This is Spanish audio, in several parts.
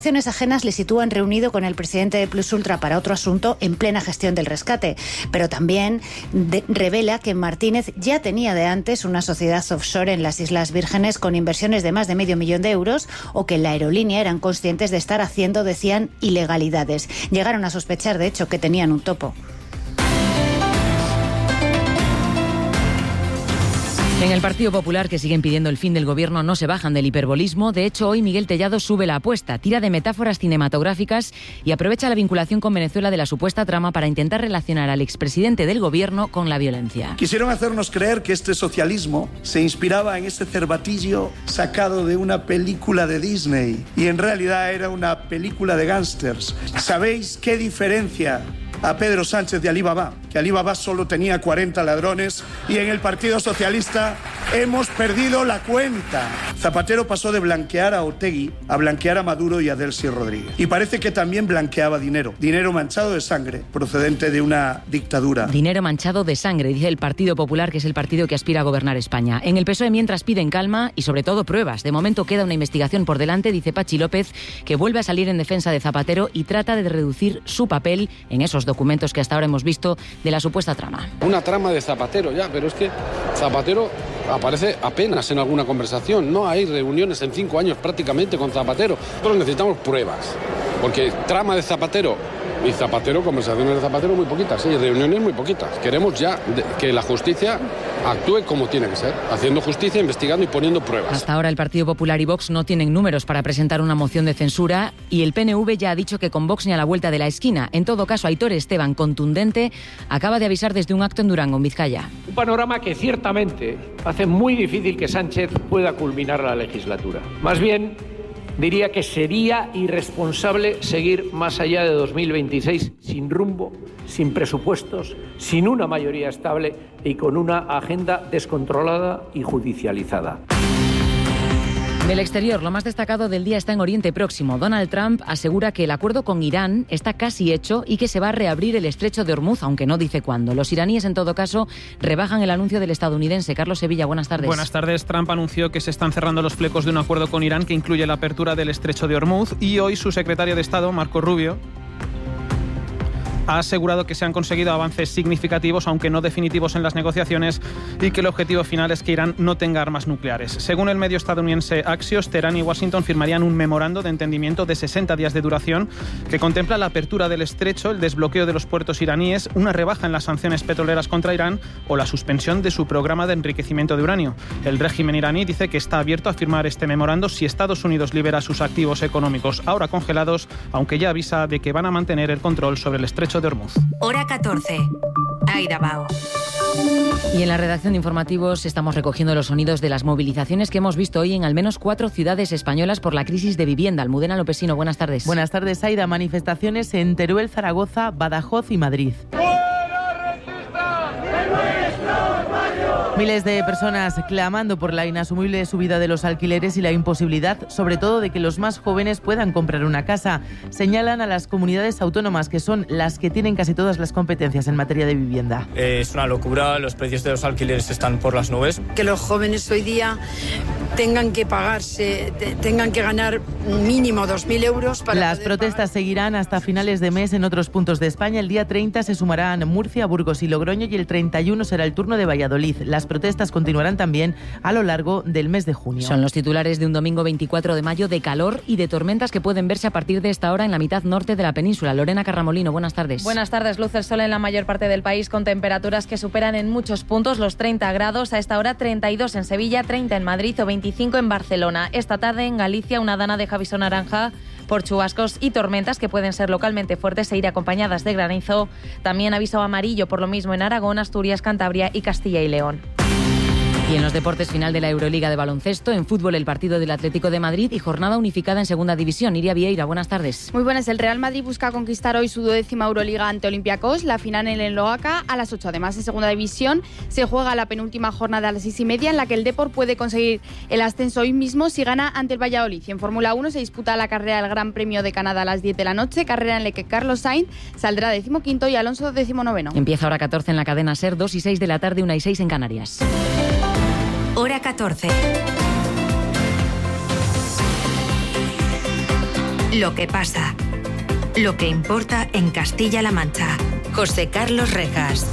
Acciones ajenas le sitúan reunido con el presidente de Plus Ultra para otro asunto en plena gestión del rescate, pero también revela que Martínez ya tenía de antes una sociedad offshore en las Islas Vírgenes con inversiones de más de €500.000 o que en la aerolínea eran conscientes de estar haciendo, decían, ilegalidades. Llegaron a sospechar, de hecho, que tenían un topo. En el Partido Popular, que siguen pidiendo el fin del gobierno, no se bajan del hiperbolismo. De hecho, hoy Miguel Tellado sube la apuesta, tira de metáforas cinematográficas y aprovecha la vinculación con Venezuela de la supuesta trama para intentar relacionar al expresidente del gobierno con la violencia. Quisieron hacernos creer que este socialismo se inspiraba en ese cervatillo sacado de una película de Disney y en realidad era una película de gángsters. ¿Sabéis qué diferencia a Pedro Sánchez de Alí Baba? Que Alí Baba solo tenía 40 ladrones y en el Partido Socialista hemos perdido la cuenta. Zapatero pasó de blanquear a Otegi a blanquear a Maduro y a Delcy Rodríguez. Y parece que también blanqueaba dinero manchado de sangre procedente de una dictadura. Dinero manchado de sangre, dice el Partido Popular, que es el partido que aspira a gobernar España. En el PSOE, mientras, piden calma y sobre todo pruebas. De momento queda una investigación por delante, dice Pachi López, que vuelve a salir en defensa de Zapatero y trata de reducir su papel en esos documentos que hasta ahora hemos visto de la supuesta trama. Una trama de Zapatero ya, pero es que Zapatero aparece apenas en alguna conversación. No hay reuniones en 5 años prácticamente con Zapatero. Nosotros necesitamos pruebas, porque trama de Zapatero y Zapatero, conversaciones de Zapatero muy poquitas, y reuniones muy poquitas. Queremos ya que la justicia actúe como tiene que ser, haciendo justicia, investigando y poniendo pruebas. Hasta ahora el Partido Popular y Vox no tienen números para presentar una moción de censura y el PNV ya ha dicho que con Vox ni a la vuelta de la esquina. En todo caso, Aitor Esteban, contundente, acaba de avisar desde un acto en Durango, en Vizcaya. Un panorama que ciertamente hace muy difícil que Sánchez pueda culminar la legislatura. Más bien, diría que sería irresponsable seguir más allá de 2026 sin rumbo, sin presupuestos, sin una mayoría estable y con una agenda descontrolada y judicializada. Del exterior, lo más destacado del día está en Oriente Próximo. Donald Trump asegura que el acuerdo con Irán está casi hecho y que se va a reabrir el estrecho de Hormuz, aunque no dice cuándo. Los iraníes, en todo caso, rebajan el anuncio del estadounidense. Carlos Sevilla, buenas tardes. Buenas tardes. Trump anunció que se están cerrando los flecos de un acuerdo con Irán que incluye la apertura del estrecho de Hormuz y hoy su secretario de Estado, Marco Rubio, ha asegurado que se han conseguido avances significativos, aunque no definitivos, en las negociaciones y que el objetivo final es que Irán no tenga armas nucleares. Según el medio estadounidense Axios, Teherán y Washington firmarían un memorando de entendimiento de 60 días de duración que contempla la apertura del estrecho, el desbloqueo de los puertos iraníes, una rebaja en las sanciones petroleras contra Irán o la suspensión de su programa de enriquecimiento de uranio. El régimen iraní dice que está abierto a firmar este memorando si Estados Unidos libera sus activos económicos ahora congelados, aunque ya avisa de que van a mantener el control sobre el estrecho de Hormuz. Hora 14. Aida Bao. Y en la redacción de informativos estamos recogiendo los sonidos de las movilizaciones que hemos visto hoy en al menos 4 ciudades españolas por la crisis de vivienda. Almudena Lopesino, buenas tardes. Buenas tardes, Aida. Manifestaciones en Teruel, Zaragoza, Badajoz y Madrid. Miles de personas clamando por la inasumible subida de los alquileres y la imposibilidad, sobre todo, de que los más jóvenes puedan comprar una casa. Señalan a las comunidades autónomas, que son las que tienen casi todas las competencias en materia de vivienda. Es una locura, los precios de los alquileres están por las nubes. Que los jóvenes hoy día tengan que pagarse, tengan que ganar mínimo 2.000 euros para... Las protestas seguirán hasta finales de mes en otros puntos de España. El día 30 se sumarán Murcia, Burgos y Logroño y el 31 será el turno de Valladolid. Las protestas continuarán también a lo largo del mes de junio. Son los titulares de un domingo 24 de mayo de calor y de tormentas que pueden verse a partir de esta hora en la mitad norte de la península. Lorena Carramolino, buenas tardes. Buenas tardes. Luce el sol en la mayor parte del país con temperaturas que superan en muchos puntos los 30 grados. A esta hora 32 en Sevilla, 30 en Madrid o 25 en Barcelona. Esta tarde en Galicia una dana de aviso naranja por chubascos y tormentas que pueden ser localmente fuertes e ir acompañadas de granizo. También aviso amarillo por lo mismo en Aragón, Asturias, Cantabria y Castilla y León. Y en los deportes, final de la Euroliga de baloncesto, en fútbol el partido del Atlético de Madrid y jornada unificada en segunda división. Iria Vieira, buenas tardes. Muy buenas. El Real Madrid busca conquistar hoy su 12ª Euroliga ante Olympiacos, la final en el Loaca a las 8. Además, en segunda división se juega la penúltima jornada a las 6:30 en la que el Depor puede conseguir el ascenso hoy mismo si gana ante el Valladolid. Y en Fórmula 1 se disputa la carrera del Gran Premio de Canadá a las 10 de la noche, carrera en la que Carlos Sainz saldrá 15º y Alonso 19º. Empieza hora 14 en la cadena SER, 2 y 6 de la tarde, 1 y 6 en Canarias. Hora 14. Lo que pasa. Lo que importa en Castilla-La Mancha. José Carlos Rejas.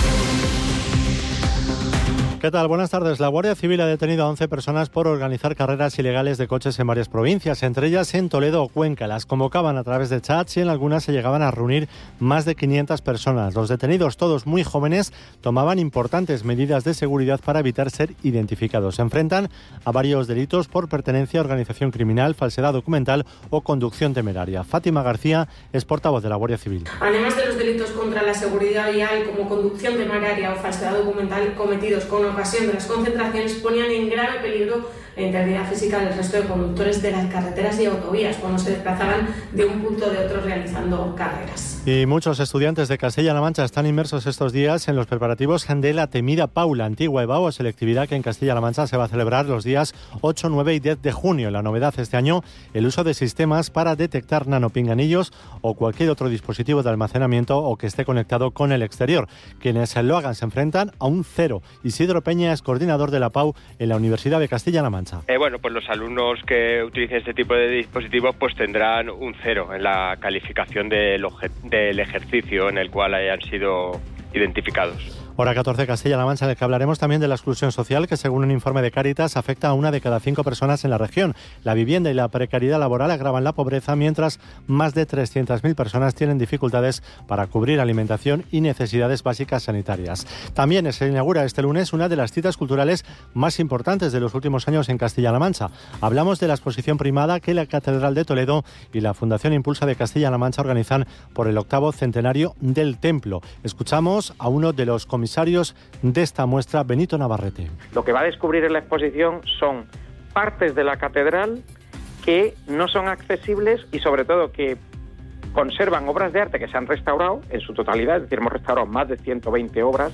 ¿Qué tal? Buenas tardes. La Guardia Civil ha detenido a 11 personas por organizar carreras ilegales de coches en varias provincias, entre ellas en Toledo o Cuenca. Las convocaban a través de chats y en algunas se llegaban a reunir más de 500 personas. Los detenidos, todos muy jóvenes, tomaban importantes medidas de seguridad para evitar ser identificados. Se enfrentan a varios delitos por pertenencia a organización criminal, falsedad documental o conducción temeraria. Fátima García es portavoz de la Guardia Civil. Además de los delitos contra la seguridad vial como conducción temeraria o falsedad documental cometidos con ocasión de las concentraciones, ponían en grave peligro la integridad física del resto de conductores de las carreteras y autovías cuando se desplazaban de un punto de otro realizando carreras. Y muchos estudiantes de Castilla-La Mancha están inmersos estos días en los preparativos de la temida Paula, antigua EBAU, selectividad que en Castilla-La Mancha se va a celebrar los días 8, 9 y 10 de junio. La novedad este año, el uso de sistemas para detectar nanopinganillos o cualquier otro dispositivo de almacenamiento o que esté conectado con el exterior. Quienes lo hagan se enfrentan a un cero. Isidro Peña es coordinador de la PAU en la Universidad de Castilla-La Mancha. Pues los alumnos que utilicen este tipo de dispositivos pues tendrán un 0 en la calificación del ejercicio en el cual hayan sido identificados. Hora 14, Castilla-La Mancha, en el que hablaremos también de la exclusión social, que según un informe de Cáritas afecta a 1 de cada 5 personas en la región. La vivienda y la precariedad laboral agravan la pobreza, mientras más de 300.000 personas tienen dificultades para cubrir alimentación y necesidades básicas sanitarias. También se inaugura este lunes una de las citas culturales más importantes de los últimos años en Castilla-La Mancha. Hablamos de la exposición primada que la Catedral de Toledo y la Fundación Impulsa de Castilla-La Mancha organizan por el 8º centenario del templo. Escuchamos a uno de los comisarios de esta muestra, Benito Navarrete. Lo que va a descubrir en la exposición son partes de la catedral que no son accesibles y sobre todo que conservan obras de arte que se han restaurado en su totalidad, es decir, hemos restaurado más de 120 obras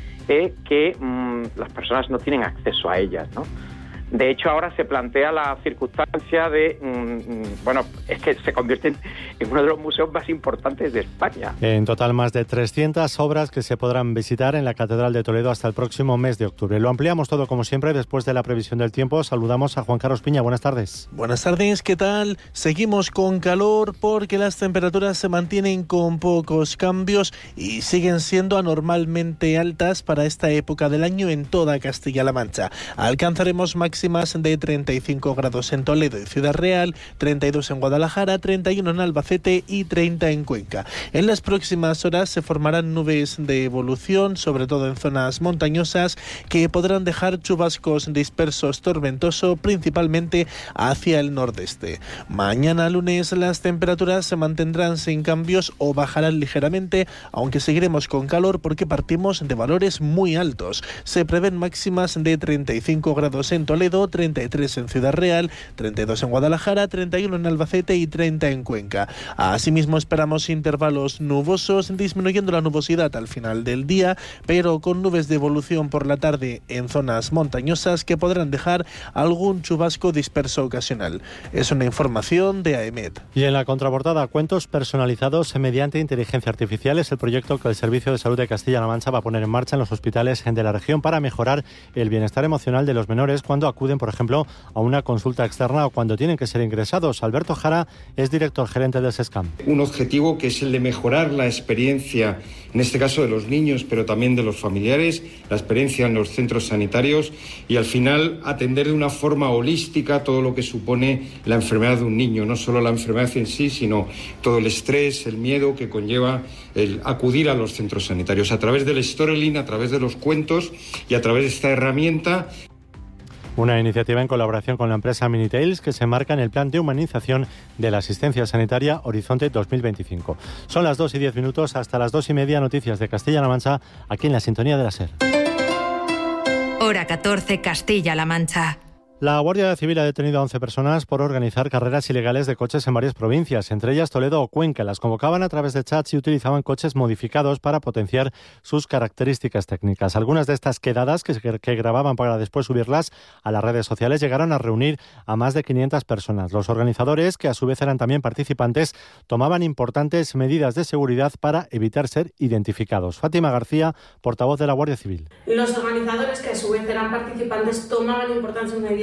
que las personas no tienen acceso a ellas, ¿no? De hecho, ahora se plantea la circunstancia de, es que se convierte en uno de los museos más importantes de España. En total, más de 300 obras que se podrán visitar en la Catedral de Toledo hasta el próximo mes de octubre. Lo ampliamos todo, como siempre, después de la previsión del tiempo. Saludamos a Juan Carlos Piña. Buenas tardes. Buenas tardes, ¿qué tal? Seguimos con calor porque las temperaturas se mantienen con pocos cambios y siguen siendo anormalmente altas para esta época del año en toda Castilla-La Mancha. Alcanzaremos máximas de 35 grados en Toledo y Ciudad Real, 32 en Guadalajara, 31 en Albacete y 30 en Cuenca. En las próximas horas se formarán nubes de evolución, sobre todo en zonas montañosas, que podrán dejar chubascos dispersos tormentosos, principalmente hacia el nordeste. Mañana lunes las temperaturas se mantendrán sin cambios o bajarán ligeramente, aunque seguiremos con calor porque partimos de valores muy altos. Se prevén máximas de 35 grados en Toledo, 33 en Ciudad Real, 32 en Guadalajara, 31 en Albacete y 30 en Cuenca. Asimismo, esperamos intervalos nubosos, disminuyendo la nubosidad al final del día, pero con nubes de evolución por la tarde en zonas montañosas que podrán dejar algún chubasco disperso ocasional. Es una información de AEMET. Y en la contraportada, cuentos personalizados mediante inteligencia artificial es el proyecto que el Servicio de Salud de Castilla-La Mancha va a poner en marcha en los hospitales de la región para mejorar el bienestar emocional de los menores cuando acuden, por ejemplo, a una consulta externa o cuando tienen que ser ingresados. Alberto Jara es director gerente del SESCAM. Un objetivo que es el de mejorar la experiencia, en este caso de los niños, pero también de los familiares, la experiencia en los centros sanitarios y al final atender de una forma holística todo lo que supone la enfermedad de un niño, no solo la enfermedad en sí, sino todo el estrés, el miedo que conlleva el acudir a los centros sanitarios a través del storytelling, a través de los cuentos y a través de esta herramienta. Una iniciativa en colaboración con la empresa Minitails que se marca en el plan de humanización de la asistencia sanitaria Horizonte 2025. Son las 2:10, hasta las 2:30, noticias de Castilla-La Mancha, aquí en la sintonía de la SER. Hora 14, Castilla-La Mancha. La Guardia Civil ha detenido a 11 personas por organizar carreras ilegales de coches en varias provincias, entre ellas Toledo o Cuenca. Las convocaban a través de chats y utilizaban coches modificados para potenciar sus características técnicas. Algunas de estas quedadas que grababan para después subirlas a las redes sociales llegaron a reunir a más de 500 personas. Los organizadores, que a su vez eran también participantes, tomaban importantes medidas de seguridad para evitar ser identificados. Fátima García, portavoz de la Guardia Civil. Los organizadores, que a su vez eran participantes, tomaban importantes medidas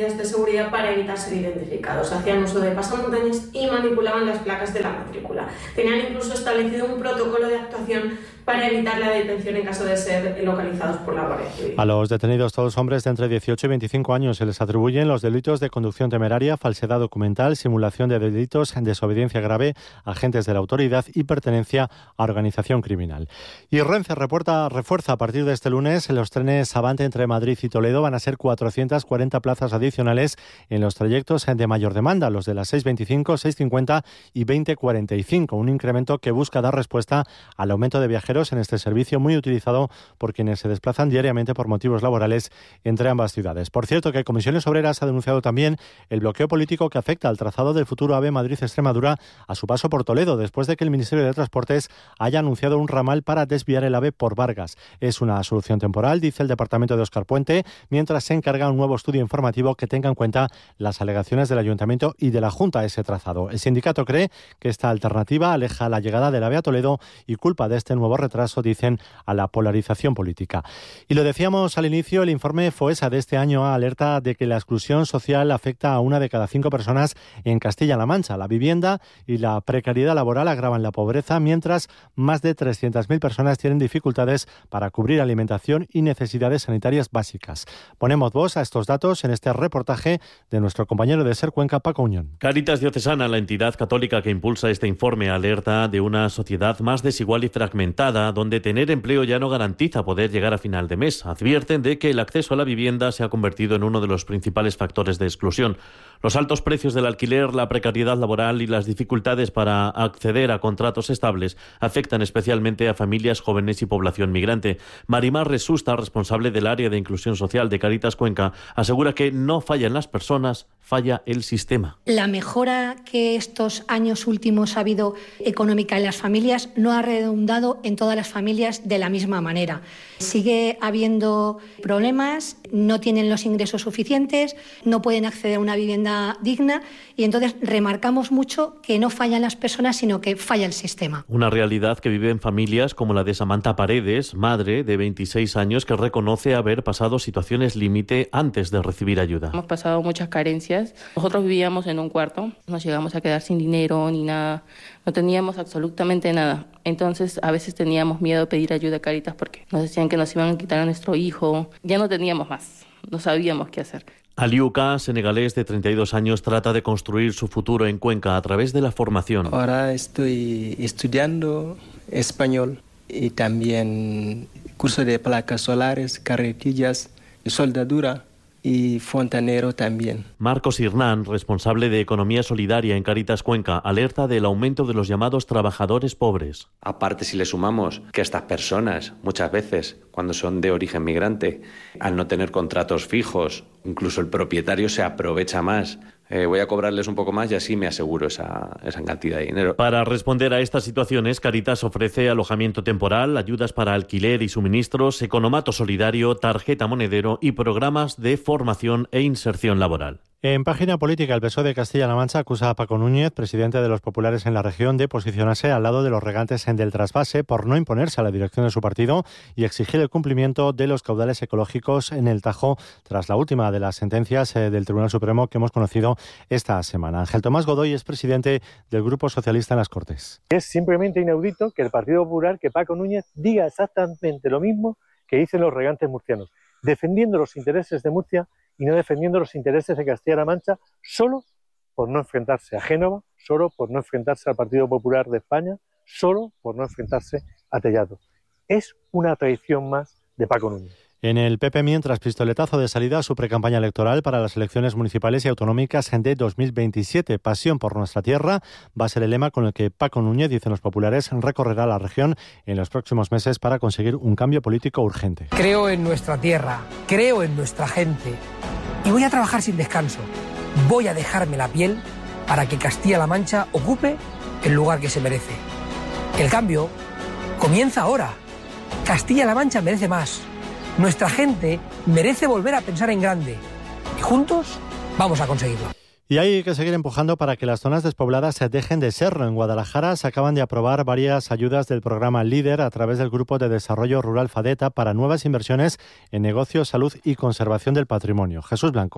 medidas de seguridad para evitar ser identificados. Hacían uso de pasamontañas y manipulaban las placas de la matrícula. Tenían incluso establecido un protocolo de actuación para evitar la detención en caso de ser localizados por la Guardia Civil. A los detenidos, todos hombres de entre 18 y 25 años, se les atribuyen los delitos de conducción temeraria, falsedad documental, simulación de delitos, desobediencia grave, agentes de la autoridad y pertenencia a organización criminal. Y Renfe refuerza a partir de este lunes los trenes Avante entre Madrid y Toledo. Van a ser 440 plazas adicionales en los trayectos de mayor demanda, los de las 6.25, 6.50 y 20.45, un incremento que busca dar respuesta al aumento de viajeros en este servicio muy utilizado por quienes se desplazan diariamente por motivos laborales entre ambas ciudades. Por cierto, que Comisiones Obreras ha denunciado también el bloqueo político que afecta al trazado del futuro AVE Madrid-Extremadura a su paso por Toledo, después de que el Ministerio de Transportes haya anunciado un ramal para desviar el AVE por Vargas. Es una solución temporal, dice el departamento de Óscar Puente, mientras se encarga un nuevo estudio informativo que tenga en cuenta las alegaciones del Ayuntamiento y de la Junta a ese trazado. El sindicato cree que esta alternativa aleja la llegada del AVE a Toledo y culpa de este nuevo retraso, dicen, a la polarización política. Y lo decíamos al inicio, el informe FOESA de este año alerta de que la exclusión social afecta a 1 de cada 5 personas en Castilla-La Mancha. La vivienda y la precariedad laboral agravan la pobreza, mientras más de 300.000 personas tienen dificultades para cubrir alimentación y necesidades sanitarias básicas. Ponemos voz a estos datos en este reportaje de nuestro compañero de SER Cuenca, Paco Uñón. Cáritas Diocesana, la entidad católica que impulsa este informe, alerta de una sociedad más desigual y fragmentada, donde tener empleo ya no garantiza poder llegar a final de mes. Advierten de que el acceso a la vivienda se ha convertido en uno de los principales factores de exclusión. Los altos precios del alquiler, la precariedad laboral y las dificultades para acceder a contratos estables afectan especialmente a familias jóvenes y población migrante. Marimar Resusta, responsable del área de inclusión social de Cáritas Cuenca, asegura que no fallan las personas, falla el sistema. La mejora que estos años últimos ha habido económica en las familias no ha redundado en todas las familias de la misma manera. Sigue habiendo problemas, no tienen los ingresos suficientes, no pueden acceder a una vivienda digna, y entonces remarcamos mucho que no fallan las personas, sino que falla el sistema. Una realidad que viven familias como la de Samantha Paredes, madre de 26 años, que reconoce haber pasado situaciones límite antes de recibir ayuda. Hemos pasado muchas carencias. Nosotros vivíamos en un cuarto, nos llegamos a quedar sin dinero ni nada, no teníamos absolutamente nada. Entonces a veces teníamos miedo de pedir ayuda a Cáritas porque nos decían que nos iban a quitar a nuestro hijo. Ya no teníamos más, no sabíamos qué hacer. Aliuca, senegalés de 32 años, trata de construir su futuro en Cuenca a través de la formación. Ahora estoy estudiando español y también curso de placas solares, carretillas, soldadura y fontanero también. Marcos Hernán, responsable de Economía Solidaria en Cáritas Cuenca, alerta del aumento de los llamados trabajadores pobres. Aparte, si le sumamos que estas personas, muchas veces, cuando son de origen migrante, al no tener contratos fijos, incluso el propietario se aprovecha más. Voy a cobrarles un poco más y así me aseguro esa cantidad de dinero. Para responder a estas situaciones, Cáritas ofrece alojamiento temporal, ayudas para alquiler y suministros, economato solidario, tarjeta monedero y programas de formación e inserción laboral. En página política, el PSOE de Castilla-La Mancha acusa a Paco Núñez, presidente de los populares en la región, de posicionarse al lado de los regantes del trasvase por no imponerse a la dirección de su partido y exigir el cumplimiento de los caudales ecológicos en el Tajo, tras la última de las sentencias del Tribunal Supremo que hemos conocido esta semana. Ángel Tomás Godoy es presidente del Grupo Socialista en las Cortes. Es simplemente inaudito que el Partido Popular, que Paco Núñez, diga exactamente lo mismo que dicen los regantes murcianos, defendiendo los intereses de Murcia y no defendiendo los intereses de Castilla-La Mancha, solo por no enfrentarse a Génova, solo por no enfrentarse al Partido Popular de España, solo por no enfrentarse a Tellado. Es una traición más de Paco Núñez. En el PP, mientras, pistoletazo de salida a su precampaña electoral para las elecciones municipales y autonómicas de 2027. Pasión por nuestra tierra va a ser el lema con el que Paco Núñez, dicen los populares, recorrerá la región en los próximos meses para conseguir un cambio político urgente. Creo en nuestra tierra, creo en nuestra gente y voy a trabajar sin descanso. Voy a dejarme la piel para que Castilla-La Mancha ocupe el lugar que se merece. El cambio comienza ahora. Castilla-La Mancha merece más. Nuestra gente merece volver a pensar en grande y juntos vamos a conseguirlo. Y hay que seguir empujando para que las zonas despobladas se dejen de serlo. En Guadalajara se acaban de aprobar varias ayudas del programa LEADER a través del Grupo de Desarrollo Rural FADETA para nuevas inversiones en negocios, salud y conservación del patrimonio. Jesús Blanco.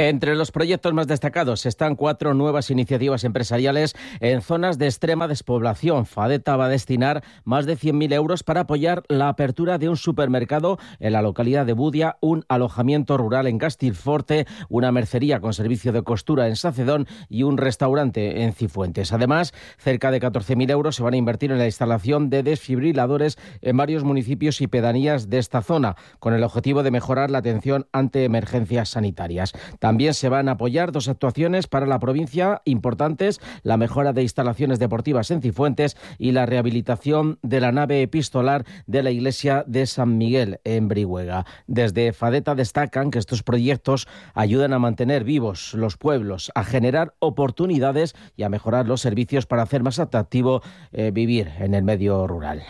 Entre los proyectos más destacados están 4 nuevas iniciativas empresariales en zonas de extrema despoblación. Fadeta va a destinar más de 100.000 euros para apoyar la apertura de un supermercado en la localidad de Budia, un alojamiento rural en Castilforte, una mercería con servicio de costura en Sacedón y un restaurante en Cifuentes. Además, cerca de 14.000 euros se van a invertir en la instalación de desfibriladores en varios municipios y pedanías de esta zona, con el objetivo de mejorar la atención ante emergencias sanitarias. También se van a apoyar 2 actuaciones para la provincia importantes: la mejora de instalaciones deportivas en Cifuentes y la rehabilitación de la nave epistolar de la iglesia de San Miguel en Brihuega. Desde Fadeta destacan que estos proyectos ayudan a mantener vivos los pueblos, a generar oportunidades y a mejorar los servicios para hacer más atractivo vivir en el medio rural.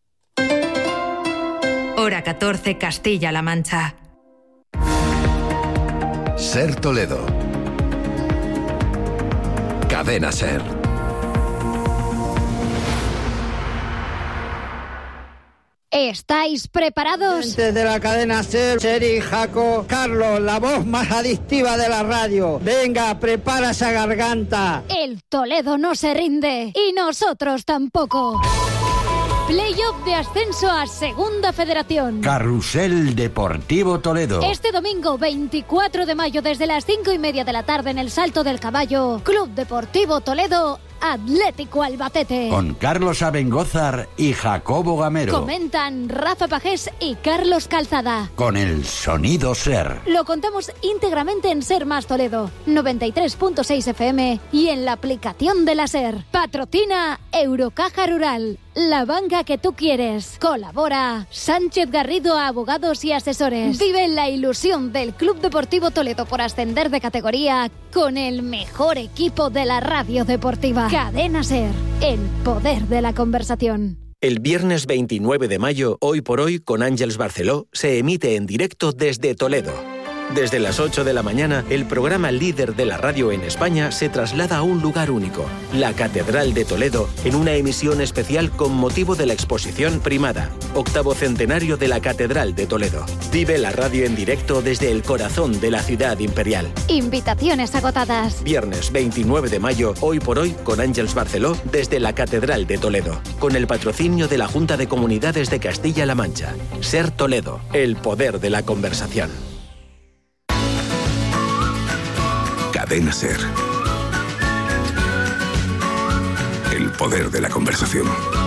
Hora 14, Castilla-La Mancha. Ser Toledo. Cadena Ser. ¿Estáis preparados? Desde la cadena Ser, Seri, Jaco, Carlos, la voz más adictiva de la radio. Venga, prepara esa garganta. El Toledo no se rinde y nosotros tampoco. Playoff de ascenso a Segunda Federación. Carrusel Deportivo Toledo. Este domingo 24 de mayo desde las 5:30 de la tarde en el Salto del Caballo, Club Deportivo Toledo, Atlético Albacete. Con Carlos Abengózar y Jacobo Gamero. Comentan Rafa Pajés y Carlos Calzada. Con el sonido Ser. Lo contamos íntegramente en Ser Más Toledo, 93.6 FM y en la aplicación de la Ser. Patrocina Eurocaja Rural, la banca que tú quieres. Colabora Sánchez Garrido Abogados y Asesores. Vive la ilusión del Club Deportivo Toledo por ascender de categoría con el mejor equipo de la radio deportiva. Cadena Ser, el poder de la conversación. El viernes 29 de mayo, Hoy por Hoy, con Àngels Barceló, se emite en directo desde Toledo. Desde las 8 de la mañana, el programa líder de la radio en España se traslada a un lugar único, la Catedral de Toledo, en una emisión especial con motivo de la exposición Primada, 8º centenario de la Catedral de Toledo. Vive la radio en directo desde el corazón de la ciudad imperial. Invitaciones agotadas. Viernes 29 de mayo, Hoy por Hoy, con Àngels Barceló, desde la Catedral de Toledo, con el patrocinio de la Junta de Comunidades de Castilla-La Mancha. Ser Toledo, el poder de la conversación. Cadena Ser. El poder de la conversación.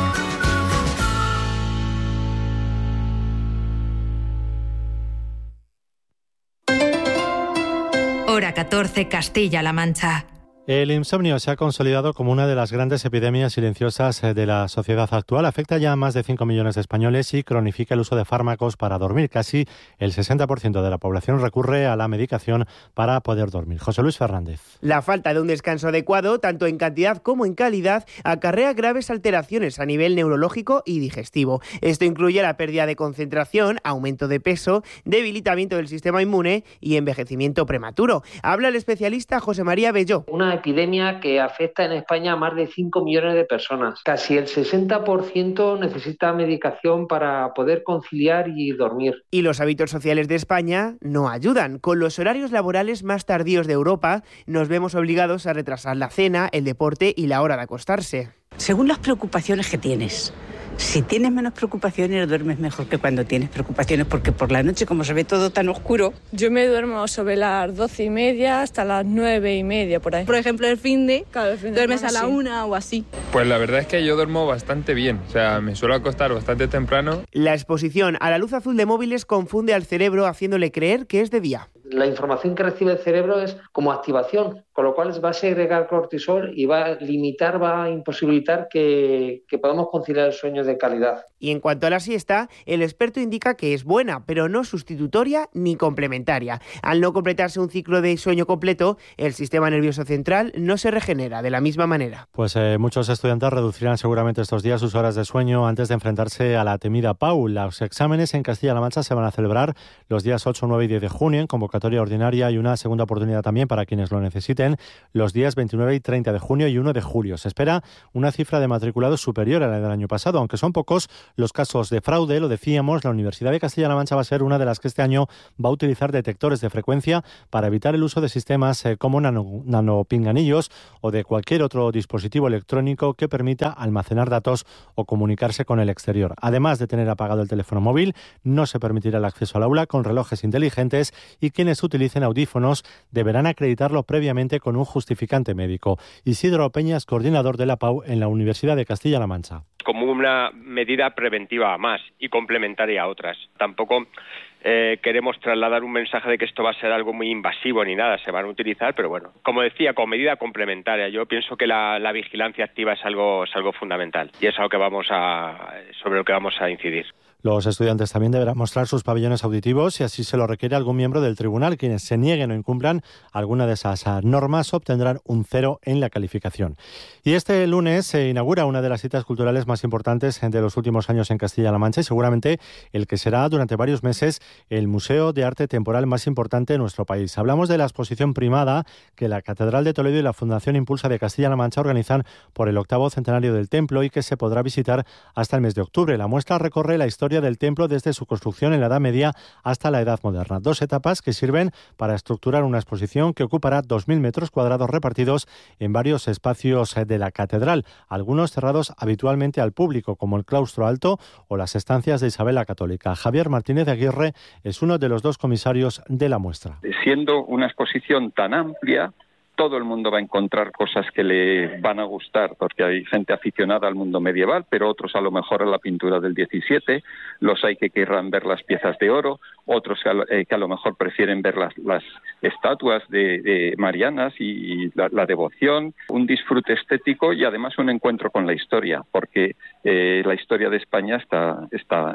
Hora 14, Castilla-La Mancha. El insomnio se ha consolidado como una de las grandes epidemias silenciosas de la sociedad actual. Afecta ya a más de 5 millones de españoles y cronifica el uso de fármacos para dormir. Casi el 60% de la población recurre a la medicación para poder dormir. José Luis Fernández. La falta de un descanso adecuado, tanto en cantidad como en calidad, acarrea graves alteraciones a nivel neurológico y digestivo. Esto incluye la pérdida de concentración, aumento de peso, debilitamiento del sistema inmune y envejecimiento prematuro. Habla el especialista José María Belló. Una epidemia que afecta en España a más de 5 millones de personas. Casi el 60% necesita medicación para poder conciliar y dormir. Y los hábitos sociales de España no ayudan. Con los horarios laborales más tardíos de Europa, nos vemos obligados a retrasar la cena, el deporte y la hora de acostarse. Según las preocupaciones que tienes. Si tienes menos preocupaciones, duermes mejor que cuando tienes preocupaciones, porque por la noche, como se ve todo tan oscuro... Yo me duermo sobre las 12:30 hasta las 9:30, por ahí. Por ejemplo, el fin de duermes a la sí. 1 o así. Pues la verdad es que yo duermo bastante bien, o sea, me suelo acostar bastante temprano. La exposición a la luz azul de móviles confunde al cerebro haciéndole creer que es de día. La información que recibe el cerebro es como activación, con lo cual va a segregar cortisol y va a limitar, va a imposibilitar que podamos conciliar el sueño de calidad. Y en cuanto a la siesta, el experto indica que es buena, pero no sustitutoria ni complementaria. Al no completarse un ciclo de sueño completo, el sistema nervioso central no se regenera de la misma manera. Pues muchos estudiantes reducirán seguramente estos días sus horas de sueño antes de enfrentarse a la temida PAU. Los exámenes en Castilla-La Mancha se van a celebrar los días 8, 9 y 10 de junio en convocatoria ordinaria y una segunda oportunidad también para quienes lo necesiten emiten los días 29 y 30 de junio y 1 de julio. Se espera una cifra de matriculados superior a la del año pasado, aunque son pocos los casos de fraude. Lo decíamos, la Universidad de Castilla-La Mancha va a ser una de las que este año va a utilizar detectores de frecuencia para evitar el uso de sistemas como nanopinganillos o de cualquier otro dispositivo electrónico que permita almacenar datos o comunicarse con el exterior. Además de tener apagado el teléfono móvil, no se permitirá el acceso al aula con relojes inteligentes y quienes utilicen audífonos deberán acreditarlo previamente con un justificante médico. Isidro Peñas, coordinador de la PAU en la Universidad de Castilla-La Mancha. Como una medida preventiva a más y complementaria a otras. Tampoco queremos trasladar un mensaje de que esto va a ser algo muy invasivo ni nada, se van a utilizar, pero bueno, como decía, como medida complementaria. Yo pienso que la vigilancia activa es algo fundamental y es algo que sobre lo que vamos a incidir. Los estudiantes también deberán mostrar sus pabellones auditivos si así se lo requiere algún miembro del tribunal. Quienes se nieguen o incumplan alguna de esas normas obtendrán un 0 en la calificación. Y este lunes se inaugura una de las citas culturales más importantes de los últimos años en Castilla-La Mancha y seguramente el que será durante varios meses el Museo de Arte Temporal más importante de nuestro país. Hablamos de la exposición primada que la Catedral de Toledo y la Fundación Impulsa de Castilla-La Mancha organizan por el 8º centenario del templo y que se podrá visitar hasta el mes de octubre. La muestra recorre la historia del templo desde su construcción en la Edad Media hasta la Edad Moderna. 2 etapas que sirven para estructurar una exposición que ocupará 2.000 metros cuadrados repartidos en varios espacios de la catedral, algunos cerrados habitualmente al público, como el claustro alto o las estancias de Isabel la Católica. Javier Martínez de Aguirre es uno de los 2 comisarios de la muestra. Siendo una exposición tan amplia, todo el mundo va a encontrar cosas que le van a gustar, porque hay gente aficionada al mundo medieval, pero otros a lo mejor a la pintura del 17, los hay que querrán ver las piezas de oro, otros que a lo mejor prefieren ver las estatuas de marianas y la devoción, un disfrute estético y además un encuentro con la historia, porque la historia de España va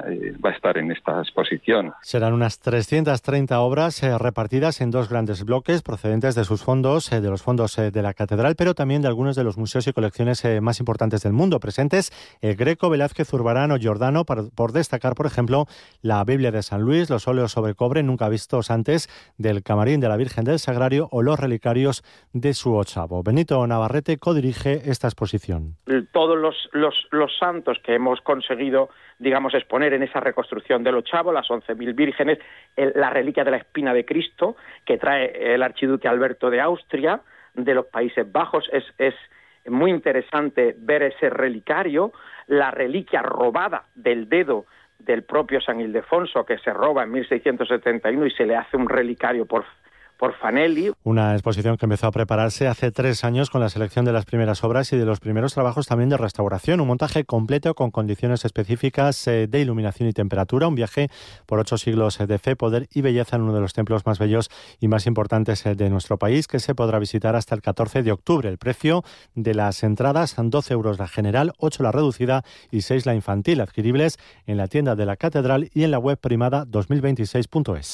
a estar en esta exposición. Serán unas 330 obras repartidas en 2 grandes bloques procedentes de sus fondos, de los fondos de la catedral, pero también de algunos de los museos y colecciones más importantes del mundo. Presentes el Greco, Velázquez, Zurbarán o Giordano, por destacar, por ejemplo, la Biblia de San Luis, los óleos sobre cobre nunca vistos antes del Camarín de la Virgen del Sagrario o los relicarios de su ochavo. Benito Navarrete codirige esta exposición. Todos los santos que hemos conseguido, digamos, exponer en esa reconstrucción del ochavo, las 11.000 vírgenes, la reliquia de la espina de Cristo que trae el archiduque Alberto de Austria, de los Países Bajos, es muy interesante ver ese relicario, la reliquia robada del dedo del propio San Ildefonso, que se roba en 1671 y se le hace un relicario por Fanelli. Una exposición que empezó a prepararse hace 3 años con la selección de las primeras obras y de los primeros trabajos también de restauración. Un montaje completo con condiciones específicas de iluminación y temperatura. Un viaje por 8 siglos de fe, poder y belleza en uno de los templos más bellos y más importantes de nuestro país, que se podrá visitar hasta el 14 de octubre. El precio de las entradas, 12 euros la general, 8 la reducida y 6 la infantil, adquiribles en la tienda de la Catedral y en la web primada 2026.es.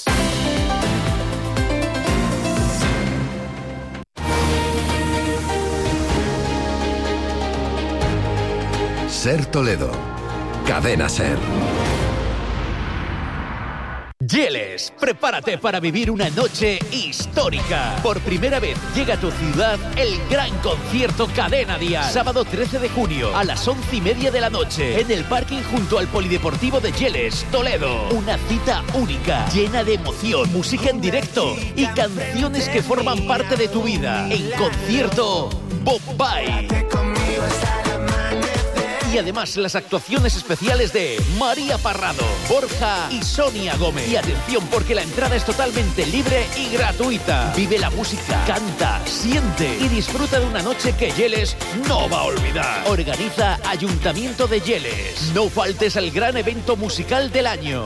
Ser Toledo. Cadena Ser. Yeles, prepárate para vivir una noche histórica. Por primera vez llega a tu ciudad el gran concierto Cadena Dial. Sábado 13 de junio a las 11:30 de la noche en el parking junto al Polideportivo de Yeles, Toledo. Una cita única, llena de emoción, música en directo y canciones que forman parte de tu vida. En concierto Bombay. Y además las actuaciones especiales de María Parrado, Borja y Sonia Gómez. Y atención, porque la entrada es totalmente libre y gratuita. Vive la música, canta, siente y disfruta de una noche que Yeles no va a olvidar. Organiza Ayuntamiento de Yeles. No faltes al gran evento musical del año.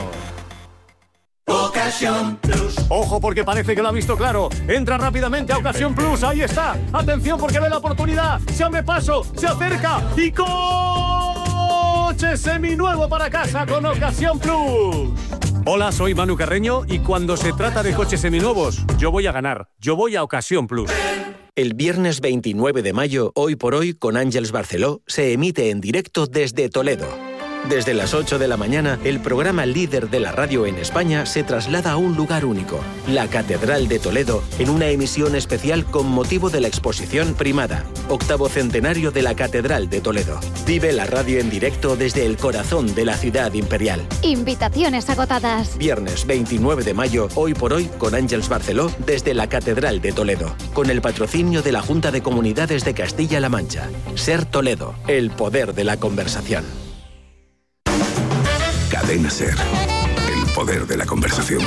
Ocasión Plus. Ojo, porque parece que lo ha visto claro. Entra rápidamente a Ocasión Plus. Ahí está. Atención, porque ve la oportunidad. Se abre paso, se acerca y coche seminuevo para casa con Ocasión Plus. Hola, soy Manu Carreño y cuando se trata de coches seminuevos, yo voy a ganar. Yo voy a Ocasión Plus. El viernes 29 de mayo, Hoy por Hoy, con Àngels Barceló, se emite en directo desde Toledo. Desde las 8 de la mañana, el programa líder de la radio en España se traslada a un lugar único, la Catedral de Toledo, en una emisión especial con motivo de la exposición Primada, 8º centenario de la Catedral de Toledo. Vive la radio en directo desde el corazón de la ciudad imperial. Invitaciones agotadas. Viernes 29 de mayo, hoy por hoy, con Àngels Barceló, desde la Catedral de Toledo, con el patrocinio de la Junta de Comunidades de Castilla-La Mancha. Ser Toledo, el poder de la conversación. Cadena Ser, el poder de la conversación.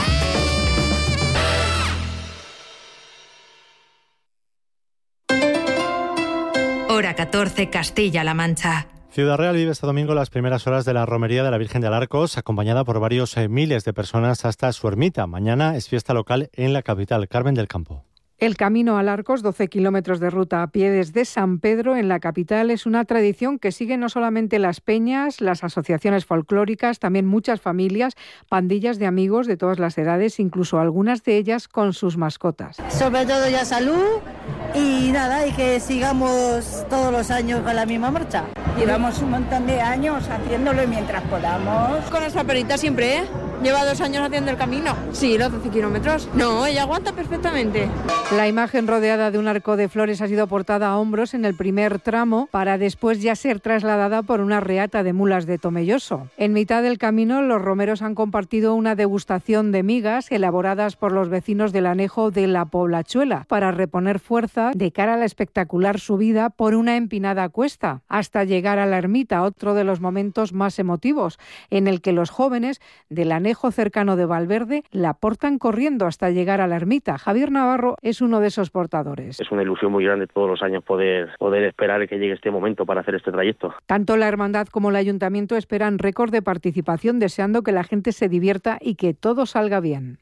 Hora 14, Castilla-La Mancha. Ciudad Real vive este domingo las primeras horas de la romería de la Virgen de Alarcos, acompañada por varios miles de personas hasta su ermita. Mañana es fiesta local en la capital. Carmen del Campo. El camino al Arcos, 12 kilómetros de ruta a pie desde San Pedro en la capital, es una tradición que sigue no solamente las peñas, las asociaciones folclóricas, también muchas familias, pandillas de amigos de todas las edades, incluso algunas de ellas con sus mascotas. Sobre todo ya salud y nada, y que sigamos todos los años con la misma marcha. Llevamos un montón de años haciéndolo mientras podamos. Con nuestra perrita siempre, ¿eh? Lleva 2 años haciendo el camino. Sí, los 12 kilómetros. No, ella aguanta perfectamente. La imagen rodeada de un arco de flores ha sido portada a hombros en el primer tramo para después ya ser trasladada por una reata de mulas de Tomelloso. En mitad del camino, los romeros han compartido una degustación de migas elaboradas por los vecinos del anejo de La Poblachuela para reponer fuerza de cara a la espectacular subida por una empinada cuesta hasta llegar a la ermita, otro de los momentos más emotivos, en el que los jóvenes del anejo cercano de Valverde la portan corriendo hasta llegar a la ermita. Javier Navarro es uno de esos portadores. Es una ilusión muy grande todos los años poder esperar que llegue este momento para hacer este trayecto. Tanto la hermandad como el ayuntamiento esperan récord de participación, deseando que la gente se divierta y que todo salga bien.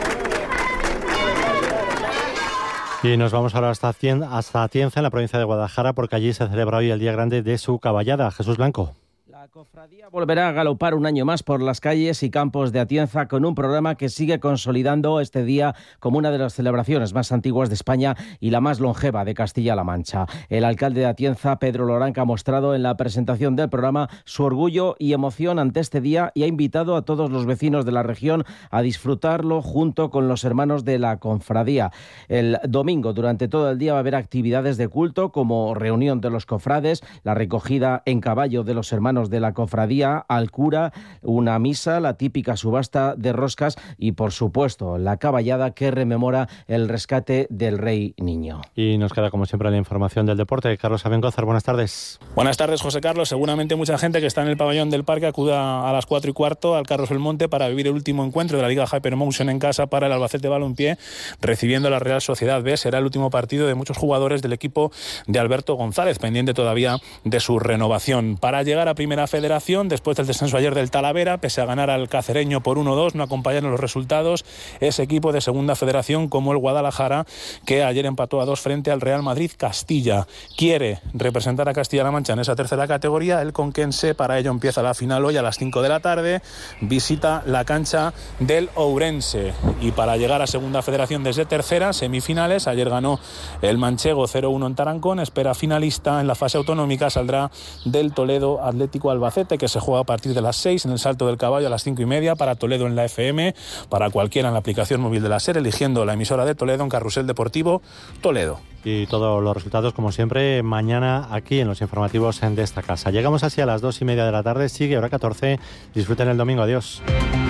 Y nos vamos ahora hasta Atienza, en la provincia de Guadalajara, porque allí se celebra hoy el día grande de su caballada. Jesús Blanco. La cofradía volverá a galopar un año más por las calles y campos de Atienza con un programa que sigue consolidando este día como una de las celebraciones más antiguas de España y la más longeva de Castilla-La Mancha. El alcalde de Atienza, Pedro Loranca, ha mostrado en la presentación del programa su orgullo y emoción ante este día y ha invitado a todos los vecinos de la región a disfrutarlo junto con los hermanos de la cofradía. El domingo, durante todo el día, va a haber actividades de culto como reunión de los cofrades, la recogida en caballo de los hermanos de la cofradía, al cura, una misa, la típica subasta de roscas y, por supuesto, la caballada que rememora el rescate del Rey Niño. Y nos queda, como siempre, la información del deporte. Carlos Abengózar, buenas tardes. Buenas tardes, José Carlos. Seguramente mucha gente que está en el pabellón del parque acuda a las 4:15 al Carlos Belmonte para vivir el último encuentro de la Liga Hypermotion en casa para el Albacete Balompié, recibiendo a la Real Sociedad B. Será el último partido de muchos jugadores del equipo de Alberto González, pendiente todavía de su renovación. Para llegar a Primera Federación, después del descenso ayer del Talavera, pese a ganar al Cacereño por 1-2, no acompañaron los resultados ese equipo de Segunda Federación como el Guadalajara, que ayer empató a 2 frente al Real Madrid Castilla. Quiere representar a Castilla-La Mancha en esa tercera categoría. El conquense, para ello empieza la final hoy a las 5 de la tarde, visita la cancha del Ourense. Y para llegar a Segunda Federación desde tercera, semifinales, ayer ganó el manchego 0-1 en Tarancón, espera finalista en la fase autonómica, saldrá del Toledo Atlético Albacete, que se juega a partir de las 6 en el Salto del Caballo a las 5:30, para Toledo en la FM, para cualquiera en la aplicación móvil de la SER, eligiendo la emisora de Toledo en Carrusel Deportivo Toledo. Y todos los resultados, como siempre, mañana aquí en los informativos de esta casa. Llegamos así a las 2:30 de la tarde, sigue hora 14. Disfruten el domingo, adiós.